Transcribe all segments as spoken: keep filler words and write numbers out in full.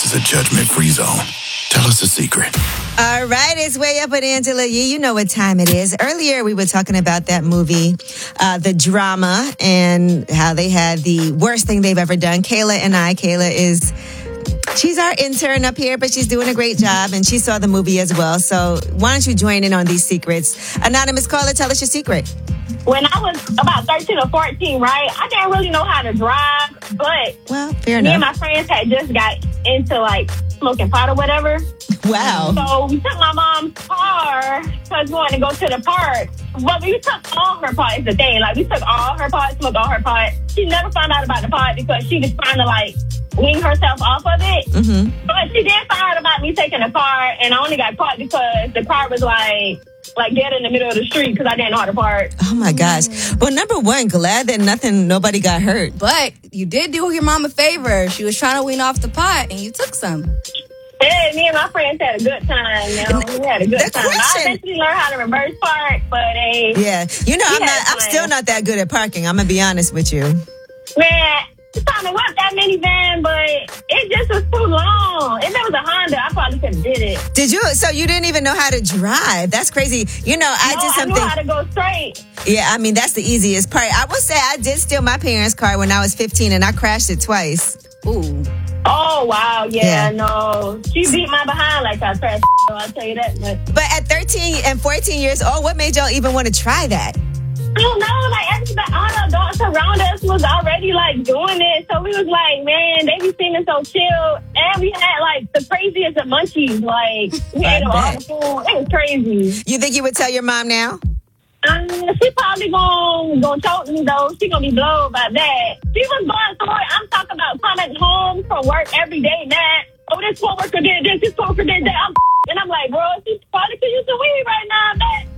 is a judgment-free zone. Tell us a secret. All right, it's Way Up with Angela Yee. You know what time it is. Earlier, we were talking about that movie, uh, The Drama, and how they had the worst thing they've ever done. Kayla and I, Kayla is... She's our intern up here, but she's doing a great job, and she saw the movie as well. So why don't you join in on these secrets? Anonymous caller, tell us your secret. When I was about thirteen or fourteen, right, I didn't really know how to drive, but well, fair me enough. and my friends had just got into, like, smoking pot or whatever. Wow. So we took my mom's car because we wanted to go to the park. But we took all her pot is the thing. Like, we took all her pot, smoked all her pot. She never found out about the pot because she was trying to, like, wing herself off of it. Mm-hmm. But she did find out about me taking the car, and I only got caught because the car was, like, like dead in the middle of the street because I didn't know how to park. Oh, my gosh. Well, number one, glad that nothing, nobody got hurt. But you did do your mom a favor. She was trying to wean off the pot, and you took some. Yeah, me and my friends had a good time. You know? We had a good The time. question- I eventually learned how to reverse park, but hey, Yeah. You know, I'm We not. had I'm fun. still not that good at parking. I'm going to be honest with you. man, it's time to whip that minivan, but it just was too long. If it was a Honda, I probably could have did it. Did you? So you didn't even know how to drive? That's crazy. You know, I no, did I something. knew how to go straight. Yeah, I mean, that's the easiest part. I will say I did steal my parents' car when I was fifteen, and I crashed it twice. Ooh. Oh, wow. Yeah, Yeah. no. She beat my behind like I crashed, so I'll tell you that much. But at thirteen and fourteen years old, what made y'all even want to try that? I don't know, like everybody, all the adults around us was already like doing it. So we was like, man, they be seeming so chill. And we had like the craziest of munchies. Like we I ate all bet. the food. It was crazy. You think you would tell your mom now? Um, she probably gonna, gonna choke me though. She gonna be blowed by that. She was going through it. I'm talking about coming home from work every day, man. Oh, this coworker did this, this coworker did that. I'm and I'm like, bro, she's probably could use some weed right now, man.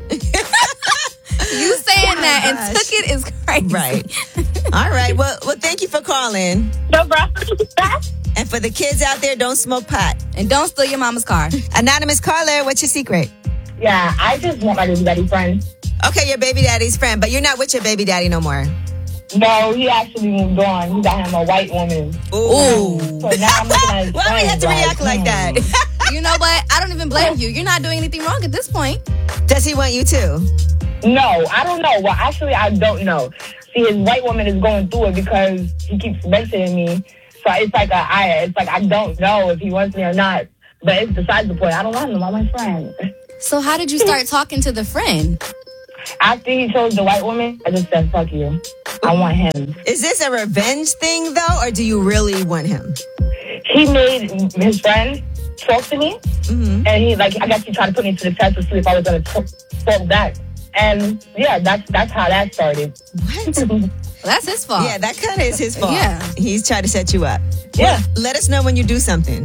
You saying Oh, that gosh. and took it is crazy. Right. All right. Well, well, thank you for calling. No, bro. And for the kids out there, don't smoke pot. And don't steal your mama's car. Anonymous caller, what's your secret? Yeah, I just want my baby daddy friend. Okay, your baby daddy's friend, but you're not with your baby daddy no more. No, he actually moved on. He got him a white woman. Ooh. So now I'm looking at his Why we have to friends react like hmm. that? You know what? I don't even blame you. You're not doing anything wrong at this point. Does he want you too? No, I don't know. Well, actually, I don't know. See, his white woman is going through it because he keeps mentioning me. So it's like a, I, it's like I don't know if he wants me or not. But it's besides the point. I don't want him. I'm my friend. So how did you start talking to the friend? After he chose the white woman, I just said, fuck you. I want him. Is this a revenge thing, though, or do you really want him? He made his friend talk to me. Mm-hmm. And he, like, I guess he tried to put me to the test to see if I was going to talk back. And, yeah, that's that's how that started. What? Well, that's his fault. Yeah, that kind of is his fault. Yeah. He's trying to set you up. Yeah. Well, let us know when you do something.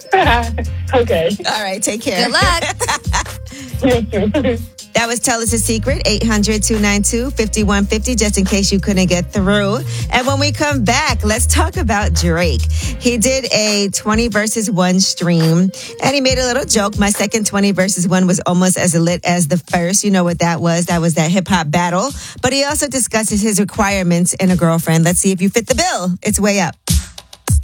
Okay. All right, take care. Good luck. That was Tell Us a Secret, eight hundred, two nine two, five one five zero, just in case you couldn't get through. And when we come back, let's talk about Drake. He did a twenty versus one stream, and he made a little joke. My second twenty versus one was almost as lit as the first. You know what that was. That was that hip-hop battle. But he also discusses his requirements in a girlfriend. Let's see if you fit the bill. It's Way Up.